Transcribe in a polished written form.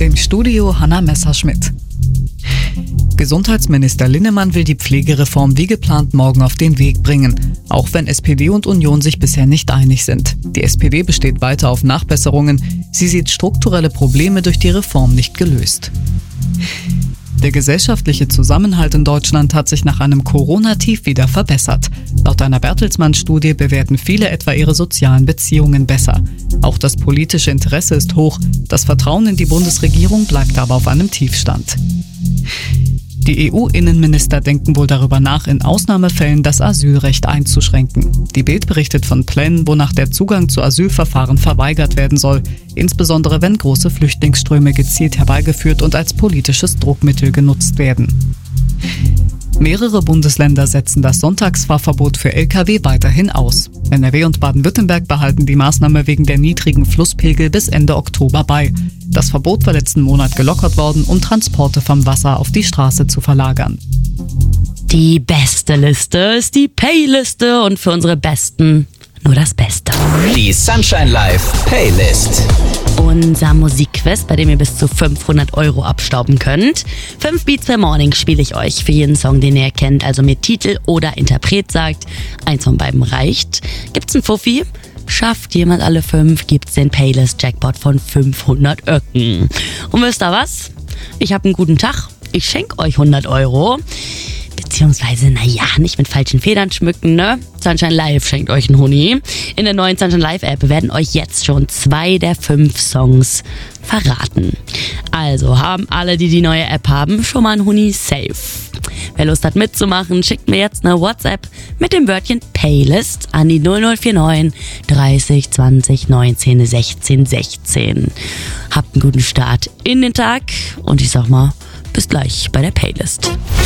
Im Studio Hanna Messerschmidt. Gesundheitsminister Linnemann will die Pflegereform wie geplant morgen auf den Weg bringen, auch wenn SPD und Union sich bisher nicht einig sind. Die SPD besteht weiter auf Nachbesserungen. Sie sieht strukturelle Probleme durch die Reform nicht gelöst. Der gesellschaftliche Zusammenhalt in Deutschland hat sich nach einem Corona-Tief wieder verbessert. Laut einer Bertelsmann-Studie bewerten viele etwa ihre sozialen Beziehungen besser. Auch das politische Interesse ist hoch. Das Vertrauen in die Bundesregierung bleibt aber auf einem Tiefstand. Die EU-Innenminister denken wohl darüber nach, in Ausnahmefällen das Asylrecht einzuschränken. Die Bild berichtet von Plänen, wonach der Zugang zu Asylverfahren verweigert werden soll, insbesondere wenn große Flüchtlingsströme gezielt herbeigeführt und als politisches Druckmittel genutzt werden. Mehrere Bundesländer setzen das Sonntagsfahrverbot für Lkw weiterhin aus. NRW und Baden-Württemberg behalten die Maßnahme wegen der niedrigen Flusspegel bis Ende Oktober bei. Das Verbot war letzten Monat gelockert worden, um Transporte vom Wasser auf die Straße zu verlagern. Die beste Liste ist die Payliste und für unsere Besten nur das Beste. Die Sunshine Live Playlist. Unser Musikquiz, bei dem ihr bis zu 500 € abstauben könnt. 5 Beats per Morning spiele ich euch für jeden Song, den ihr kennt, also mit Titel oder Interpret sagt. Eins von beiden reicht. Gibt's einen Fuffi? Schafft jemand alle 5, gibt's den Playlist-Jackpot von 500 Öcken. Und wisst ihr was? Ich habe einen guten Tag. Ich schenke euch 100 €. Beziehungsweise, nicht mit falschen Federn schmücken, ne? Sunshine Live schenkt euch einen Huni. In der neuen Sunshine Live App werden euch jetzt schon 2 der 5 Songs verraten. Also haben alle, die die neue App haben, schon mal einen Huni safe. Wer Lust hat mitzumachen, schickt mir jetzt eine WhatsApp mit dem Wörtchen Playlist an die 0049 30 20 19 16 16. Habt einen guten Start in den Tag und ich sag mal, bis gleich bei der Playlist.